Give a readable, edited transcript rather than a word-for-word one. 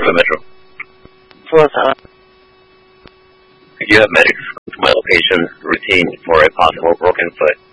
Metro Metro. Hello, Sala. Could you have medics come to my location routine for a possible broken foot?